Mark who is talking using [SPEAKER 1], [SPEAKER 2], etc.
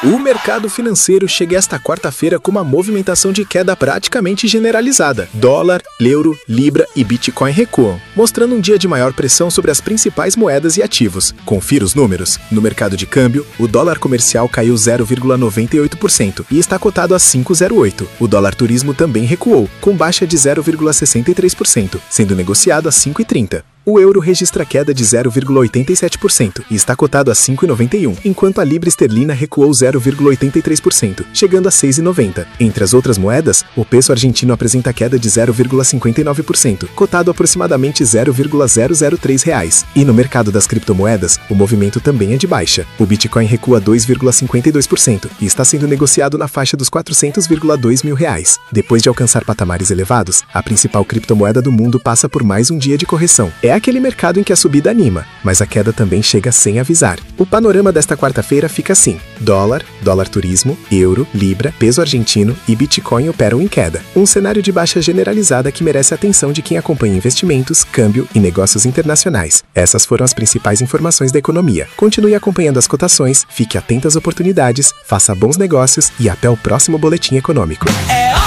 [SPEAKER 1] O mercado financeiro chega esta quarta-feira com uma movimentação de queda praticamente generalizada. Dólar, euro, libra e Bitcoin recuam, mostrando um dia de maior pressão sobre as principais moedas e ativos. Confira os números. No mercado de câmbio, o dólar comercial caiu 0,98% e está cotado a 5,08. O dólar turismo também recuou, com baixa de 0,63%, sendo negociado a 5,30. O euro registra queda de 0,87% e está cotado a 5,91, enquanto a libra esterlina recuou 0,83%, chegando a 6,90. Entre as outras moedas, o peso argentino apresenta queda de 0,59%, cotado aproximadamente R$0,003. E no mercado das criptomoedas, o movimento também é de baixa. O Bitcoin recua 2,52% e está sendo negociado na faixa dos R$400,2 mil. Depois de alcançar patamares elevados, a principal criptomoeda do mundo passa por mais um dia de correção. É aquele mercado em que a subida anima, mas a queda também chega sem avisar. O panorama desta quarta-feira fica assim: dólar turismo, euro, libra, peso argentino e Bitcoin operam em queda. Um cenário de baixa generalizada que merece a atenção de quem acompanha investimentos, câmbio e negócios internacionais. Essas foram as principais informações da economia. Continue acompanhando as cotações, fique atento às oportunidades, faça bons negócios e até o próximo Boletim Econômico.